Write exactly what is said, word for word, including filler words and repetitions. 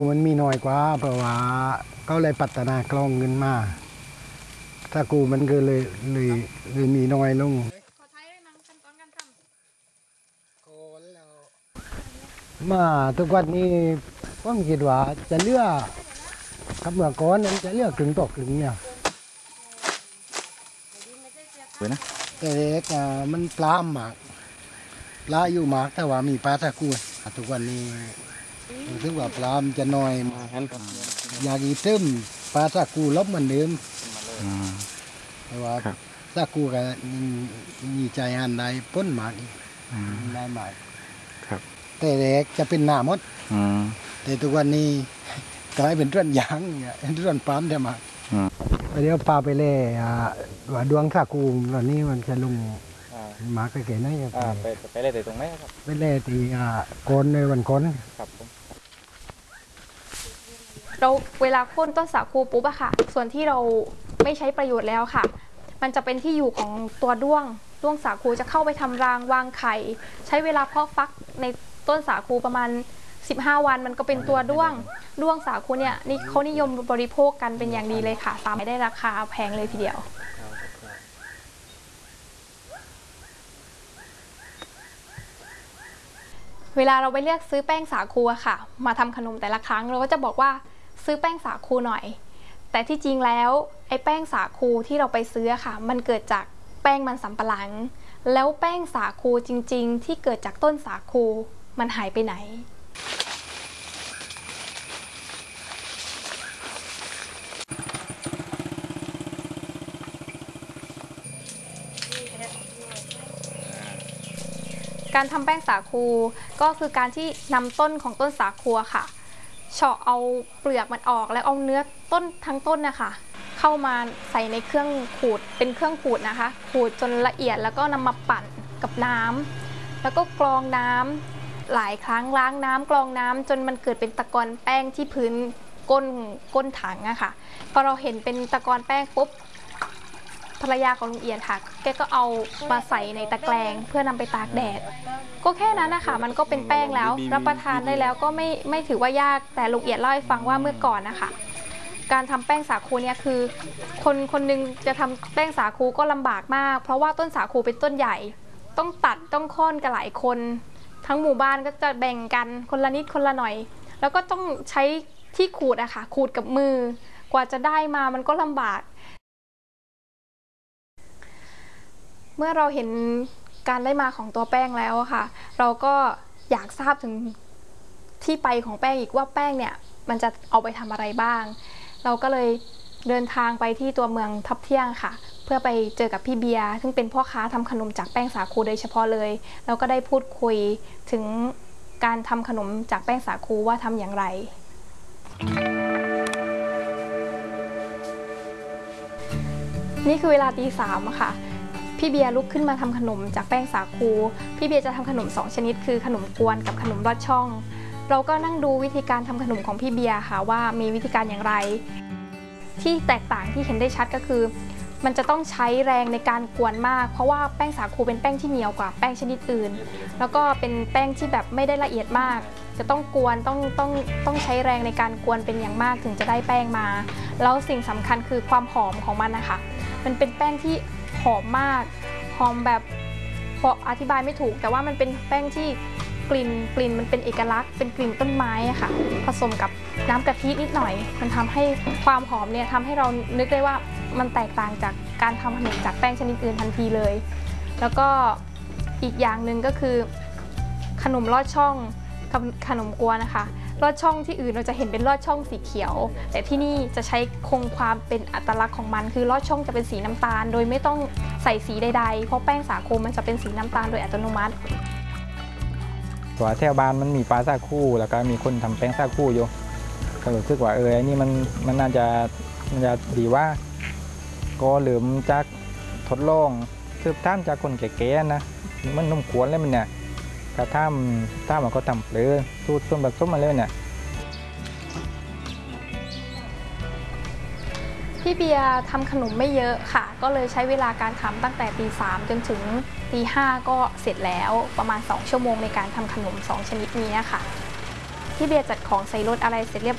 มันมีน้อยกว่าเพราะว่าเขาเลยพัฒนากลองเงินมาถ้ากูมันก็เลยเลยเลยมีน้อยลงมาทุกวันนี้ผมคิดว่าจะเลือกกับเมื่อก่อนนั้นจะเลือกถึงตกถึงเนี่ยแต่เด็กมันปลาหมากปลาอยู่หมากแต่ว่ามีปลาตะกูทุกวันนี้ถึงว่าปลามันจะน้อยมาอยากอีซึมปลาตะกูลบเหมือนเดิมแต่ว่าตะกูก็มีใจหันได้พ้นหมากได้หมากแต่เด็กจะเป็นหน้าหมดแต่ทุกวันนี้กลายเป็นต้นยางเนี่ยต้นปาล์มแต่มาเดี๋ยวปลาไปเล่ว่าดวงท่ากูตอนนี้มันจะลงมาใกล้ๆนั่นไปไปเล่แต่ตรงไหนครับไปเล่ตีโกนในวันก้นครับผมเราเวลาโค่นต้นสาคูปุ๊บอะค่ะส่วนที่เราไม่ใช้ประโยชน์แล้วค่ะมันจะเป็นที่อยู่ของตัวด้วงด้วงสาคูจะเข้าไปทำรังวางไข่ใช้เวลาเพาะฟักในต้นสาคูประมาณสิบห้าวันมันก็เป็นตัวด้วงด้วงสาคูเนี่ยนี่เขานิยมบริโภคกันเป็นอย่างดีเลยค่ะสามารถได้ราคาแพงเลยทีเดียวเวลาเราไปเลือกซื้อแป้งสาคูอะค่ะมาทำขนมแต่ละครั้งเราก็จะบอกว่าซื้อแป้งสาคูหน่อยแต่ที่จริงแล้วไอ้แป้งสาคูที่เราไปซื้อค่ะมันเกิดจากแป้งมันสำปะหลังแล้วแป้งสาคูจริงๆที่เกิดจากต้นสาคูมันหายไปไหนการทำแป้งสาคูก็คือการที่นำต้นของต้นสาคูค่ะเฉาะเอาเปลือกมันออกแล้วเอาเนื้อต้นทั้งต้นนะคะเข้ามาใส่ในเครื่องขูดเป็นเครื่องขูดนะคะขูดจนละเอียดแล้วก็นำมาปั่นกับน้ำแล้วก็กรองน้ำหลายครั้งล้างน้ำกรองน้ำจนมันเกิดเป็นตะกอนแป้งที่พื้นก้นก้นถังอะค่ะพอเราเห็นเป็นตะกอนแป้งปุ๊บภรรยาของลุงเอียดค่ะแกก็เอามาใส่ในตะแกรงเพื่อนำไปตากแดดก็แค่นั้นนะคะมันก็เป็นแป้งแล้วรับประทานได้แล้วก็ไม่ไม่ถือว่ายากแต่ลุงเอียดเล่าให้ฟังว่าเมื่อก่อนนะคะการทำแป้งสาคูเนี่ยคือคนคนนึงจะทำแป้งสาคูก็ลำบากมากเพราะว่าต้นสาคูเป็นต้นใหญ่ต้องตัดต้องค้อนกันหลายคนทั้งหมู่บ้านก็จะแบ่งกันคนละนิดคนละหน่อยแล้วก็ต้องใช้ที่ขูดอะค่ะขูดกับมือกว่าจะได้มามันก็ลำบากเมื่อเราเห็นการได้มาของตัวแป้งแล้วค่ะเราก็อยากทราบถึงที่ไปของแป้งอีกว่าแป้งเนี่ยมันจะเอาไปทำอะไรบ้างเราก็เลยเดินทางไปที่ตัวเมืองทับเที่ยงค่ะเพื่อไปเจอกับพี่เบียร์ซึ่งเป็นพ่อค้าทำขนมจากแป้งสาคูโดยเฉพาะเลยแล้วก็ได้พูดคุยถึงการทำขนมจากแป้งสาคูว่าทำอย่างไรนี่คือเวลาตีสามค่ะพี่เบียร์ลุกขึ้นมาทำขนมจากแป้งสาคูพี่เบียร์จะทำขนมสองชนิดคือขนมกวนกับขนมลอดช่องเราก็นั่งดูวิธีการทำขนมของพี่เบียร์ค่ะว่ามีวิธีการอย่างไรที่แตกต่างที่เห็นได้ชัดก็คือมันจะต้องใช้แรงในการกวนมากเพราะว่าแป้งสาคูเป็นแป้งที่เหนียวกว่าแป้งชนิดอื่นแล้วก็เป็นแป้งที่แบบไม่ได้ละเอียดมากจะต้องกวนต้องต้องต้องใช้แรงในการกวนเป็นอย่างมากถึงจะได้แป้งมาแล้วสิ่งสำคัญคือความหอมของมันนะคะมันเป็นแป้งที่หอมมากหอมแบบพออธิบายไม่ถูกแต่ว่ามันเป็นแป้งที่กลิ่นกลิ่นมันเป็นเอกลักษณ์เป็นกลิ่นต้นไม้ค่ะผสมกับน้ำกะทินิดหน่อยมันทำให้ความหอมเนี่ยทำให้เรานึกได้ว่ามันแตกต่างจากการทำขนมจากแป้งชนิดอื่นทันทีเลยแล้วก็อีกอย่างหนึ่งก็คือขนมลอดช่องกับขนมกวนนะคะลอดช่องที่อื่นเราจะเห็นเป็นลอดช่องสีเขียวแต่ที่นี่จะใช้คงความเป็นอัตลักษณ์ของมันคือลอดช่องจะเป็นสีน้ำตาลโดยไม่ต้องใส่สีใดๆเพราะแป้งสาคูมันจะเป็นสีน้ำตาลโดยอัตโนมัติตัวแถวบ้านมันมีปลาสาคูแล้วก็มีคนทำแป้งสาคูอยู่ก็รู้สึกว่าเออไอ้นี่มันมันน่าจะมันจะดีว่าก็ลืมจากทดลองสืบท่ามจากคนแก่ๆนะมันนุ่มขวนเลยมันเนี่ยกระท่ามท่ามันก็ทำเลยสูตรส่วนผสมมาเลยเนี่ยพี่เบียร์ทำขนมไม่เยอะค่ะก็เลยใช้เวลาการทำตั้งแต่ตีสามจนถึงตีห้าก็เสร็จแล้วประมาณสองชั่วโมงในการทำขนมสองชนิดนี้ค่ะพี่เบียร์จัดของใส่รถอะไรเสร็จเรียบ